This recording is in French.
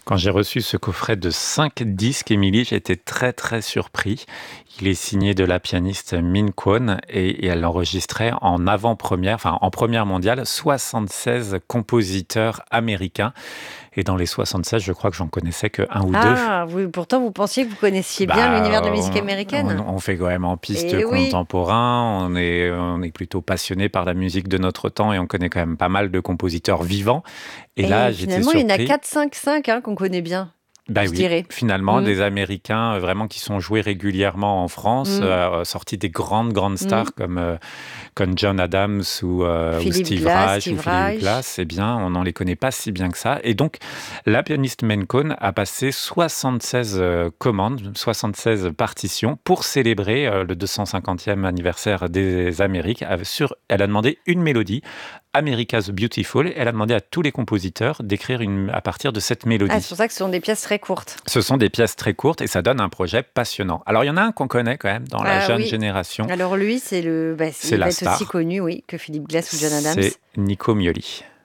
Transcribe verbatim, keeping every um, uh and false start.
Quand j'ai reçu ce coffret de cinq disques, Émilie, j'ai été très très surpris. Il est signé de la pianiste Min Kwon et, et elle enregistrait en avant-première, enfin en première mondiale, soixante-seize compositeurs américains. Et dans les soixante-seize, je crois que j'en connaissais que un ou deux. Ah, oui, pourtant vous pensiez que vous connaissiez bien l'univers de la Bah, musique on, on- américaine? on fait quand même en piste Eh oui. contemporain, on est, on est plutôt passionné par la musique de notre temps et on connaît quand même pas mal de compositeurs vivants. Et là, Et j'étais finalement, il y en a surpris. quatre, cinq, cinq hein, qu'on connaît bien, Bah je oui, dirais. finalement, Mmh, des Américains euh, vraiment qui sont joués régulièrement en France, mmh, euh, sortis des grandes, grandes mmh. stars comme, euh, comme John Adams ou, euh, ou Philippe Steve Glass, Reich ou Steve Philip Reich. Glass, eh bien, on n'en les connaît pas si bien que ça. Et donc, la pianiste Mencone a passé soixante-seize euh, commandes, soixante-seize partitions pour célébrer euh, le deux cent cinquantième anniversaire des Amériques. Euh, Sur, elle a demandé une mélodie, America's Beautiful. Elle a demandé à tous les compositeurs d'écrire une, à partir de cette Ah, c'est mélodie. pour ça que ce sont des pièces très courtes. Ce sont des pièces très courtes et ça donne un projet passionnant. Alors, il y en a un qu'on connaît quand même dans la Ah jeune oui. génération, Alors lui, c'est le, bah, c'est- c'est il va la être aussi star, connu, oui, que Philippe Glass ou John Adams. c'est Nico Mioli.